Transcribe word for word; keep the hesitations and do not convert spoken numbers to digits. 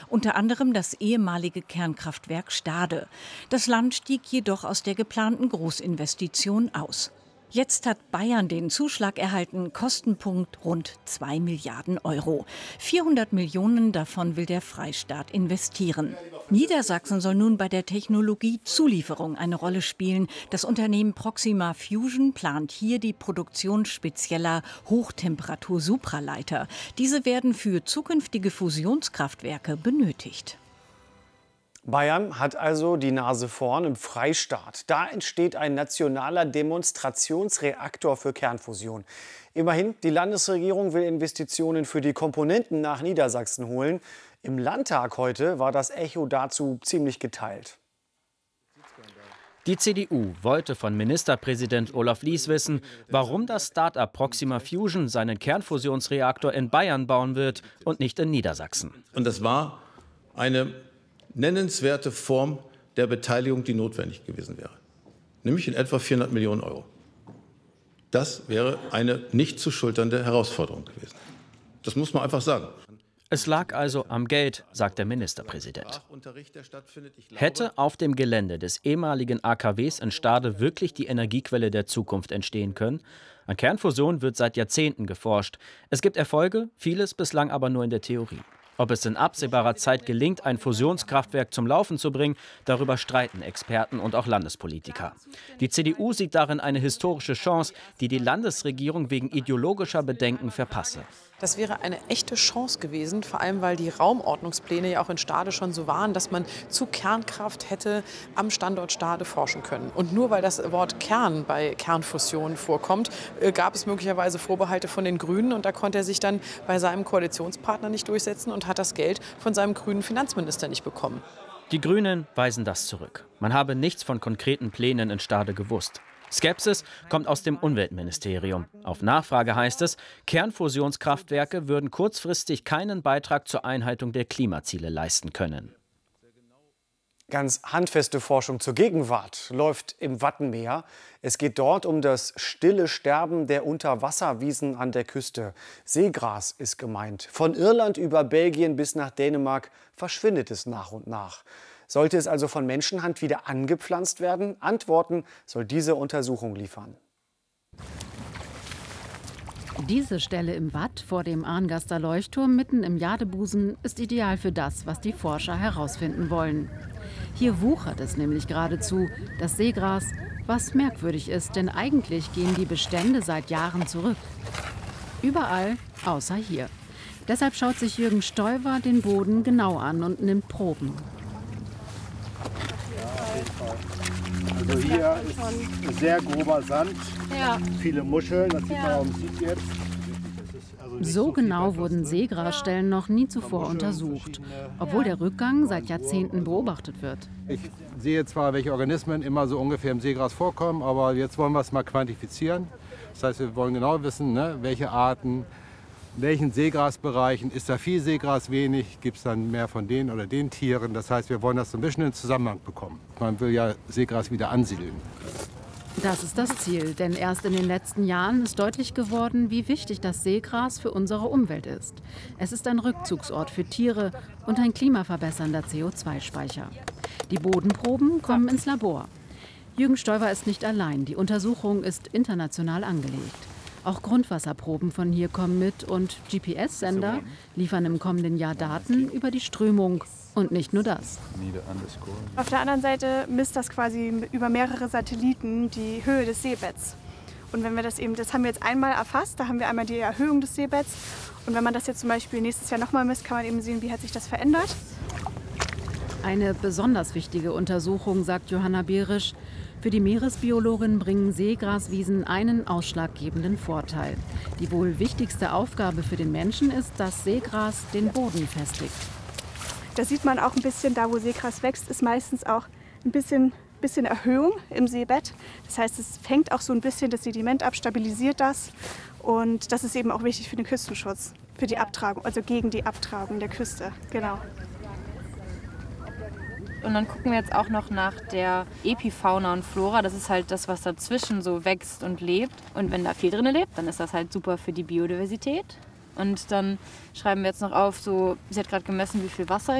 unter anderem das ehemalige Kernkraftwerk Stade. Das Land stieg jedoch aus der geplanten Großinvestition aus. Jetzt hat Bayern den Zuschlag erhalten, Kostenpunkt rund zwei Milliarden Euro. vierhundert Millionen davon will der Freistaat investieren. Niedersachsen soll nun bei der Technologiezulieferung eine Rolle spielen. Das Unternehmen Proxima Fusion plant hier die Produktion spezieller Hochtemperatur-Supraleiter. Diese werden für zukünftige Fusionskraftwerke benötigt. Bayern hat also die Nase vorn im Freistaat. Da entsteht ein nationaler Demonstrationsreaktor für Kernfusion. Immerhin, die Landesregierung will Investitionen für die Komponenten nach Niedersachsen holen. Im Landtag heute war das Echo dazu ziemlich geteilt. Die C D U wollte von Ministerpräsident Olaf Lies wissen, warum das Start-up Proxima Fusion seinen Kernfusionsreaktor in Bayern bauen wird und nicht in Niedersachsen. Und das war eine nennenswerte Form der Beteiligung, die notwendig gewesen wäre, nämlich in etwa vierhundert Millionen Euro. Das wäre eine nicht zu schulternde Herausforderung gewesen. Das muss man einfach sagen. Es lag also am Geld, sagt der Ministerpräsident. Hätte auf dem Gelände des ehemaligen A K Ws in Stade wirklich die Energiequelle der Zukunft entstehen können? An Kernfusion wird seit Jahrzehnten geforscht. Es gibt Erfolge, vieles bislang aber nur in der Theorie. Ob es in absehbarer Zeit gelingt, ein Fusionskraftwerk zum Laufen zu bringen, darüber streiten Experten und auch Landespolitiker. Die C D U sieht darin eine historische Chance, die die Landesregierung wegen ideologischer Bedenken verpasse. Das wäre eine echte Chance gewesen, vor allem weil die Raumordnungspläne ja auch in Stade schon so waren, dass man zu Kernkraft hätte am Standort Stade forschen können. Und nur weil das Wort Kern bei Kernfusion vorkommt, gab es möglicherweise Vorbehalte von den Grünen. Und da konnte er sich dann bei seinem Koalitionspartner nicht durchsetzen und hat das Geld von seinem grünen Finanzminister nicht bekommen. Die Grünen weisen das zurück. Man habe nichts von konkreten Plänen in Stade gewusst. Skepsis kommt aus dem Umweltministerium. Auf Nachfrage heißt es, Kernfusionskraftwerke würden kurzfristig keinen Beitrag zur Einhaltung der Klimaziele leisten können. Ganz handfeste Forschung zur Gegenwart läuft im Wattenmeer. Es geht dort um das stille Sterben der Unterwasserwiesen an der Küste. Seegras ist gemeint. Von Irland über Belgien bis nach Dänemark verschwindet es nach und nach. Sollte es also von Menschenhand wieder angepflanzt werden? Antworten soll diese Untersuchung liefern. Diese Stelle im Watt vor dem Arngaster Leuchtturm mitten im Jadebusen ist ideal für das, was die Forscher herausfinden wollen. Hier wuchert es nämlich geradezu, das Seegras, was merkwürdig ist, denn eigentlich gehen die Bestände seit Jahren zurück. Überall außer hier. Deshalb schaut sich Jürgen Stoiber den Boden genau an und nimmt Proben. Also hier ist sehr grober Sand, ja. Viele Muscheln, das sieht man auch im Sieb jetzt. So genau wurden Seegrasstellen noch nie zuvor untersucht, obwohl der Rückgang seit Jahrzehnten beobachtet wird. Ich sehe zwar, welche Organismen immer so ungefähr im Seegras vorkommen, aber jetzt wollen wir es mal quantifizieren. Das heißt, wir wollen genau wissen, ne, welche Arten, in welchen Seegrasbereichen, ist da viel Seegras, wenig, gibt es dann mehr von den oder den Tieren. Das heißt, wir wollen das so ein bisschen in Zusammenhang bekommen. Man will ja Seegras wieder ansiedeln. Das ist das Ziel, denn erst in den letzten Jahren ist deutlich geworden, wie wichtig das Seegras für unsere Umwelt ist. Es ist ein Rückzugsort für Tiere und ein klimaverbessernder C O zwei Speicher. Die Bodenproben kommen ins Labor. Jürgen Stoiber ist nicht allein, die Untersuchung ist international angelegt. Auch Grundwasserproben von hier kommen mit und G P S-Sender liefern im kommenden Jahr Daten über die Strömung. Und nicht nur das. Auf der anderen Seite misst das quasi über mehrere Satelliten die Höhe des Seebetts. Und wenn wir das eben, das haben wir jetzt einmal erfasst, da haben wir einmal die Erhöhung des Seebetts. Und wenn man das jetzt zum Beispiel nächstes Jahr nochmal misst, kann man eben sehen, wie hat sich das verändert. Eine besonders wichtige Untersuchung, sagt Johanna Behrisch. Für die Meeresbiologin bringen Seegraswiesen einen ausschlaggebenden Vorteil. Die wohl wichtigste Aufgabe für den Menschen ist, dass Seegras den Boden festigt. Da sieht man auch ein bisschen, da wo Seegras wächst, ist meistens auch ein bisschen, bisschen Erhöhung im Seebett. Das heißt, es fängt auch so ein bisschen das Sediment ab, stabilisiert das. Und das ist eben auch wichtig für den Küstenschutz, für die Abtragung, also gegen die Abtragung der Küste. Genau. Und dann gucken wir jetzt auch noch nach der Epifauna und Flora. Das ist halt das, was dazwischen so wächst und lebt. Und wenn da viel drin lebt, dann ist das halt super für die Biodiversität. Und dann schreiben wir jetzt noch auf, so, sie hat gerade gemessen, wie viel Wasser